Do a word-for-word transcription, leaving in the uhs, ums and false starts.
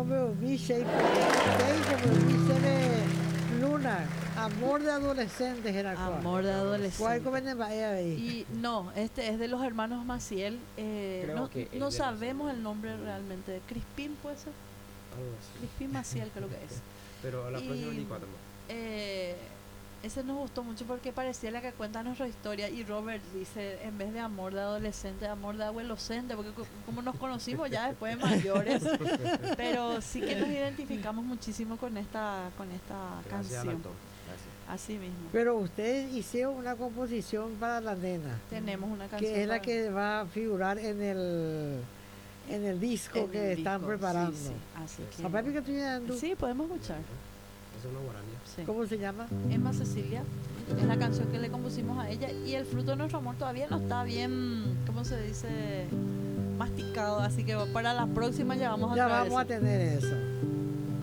como mi shape, como mi se ve Luna, amor de adolescentes era cual. Amor de ¿Cuál adolescente. comen vaya ahí? Y no, este es de los hermanos Maciel. Eh, Creo no que es no de sabemos Maciel. el nombre realmente. Crispín puede ser. Algo así. Crispín Maciel creo que es. Pero a la Y, próxima veinticuatro más. Eh, ese nos gustó mucho porque parecía la que cuenta nuestra historia. Y Robert dice, en vez de amor de adolescente, amor de adolescente, porque co- como nos conocimos ya después de mayores, pero sí que nos identificamos muchísimo con esta, con esta Gracias al canción. actor. Gracias. Así mismo. Pero ustedes hicieron una composición para la nena, Tenemos una canción. que es la para- que va a figurar en el en el disco en que el están disco, preparando. sí, sí. Así que- Papá, ¿qué estoy dando? Sí, podemos escuchar. Es una guarania. Sí. ¿Cómo se llama? Emma Cecilia es la canción que le compusimos a ella y el fruto de nuestro amor todavía no está bien, ¿cómo se dice? Masticado, así que para la próxima ya vamos a Ya traer vamos a eso. tener eso.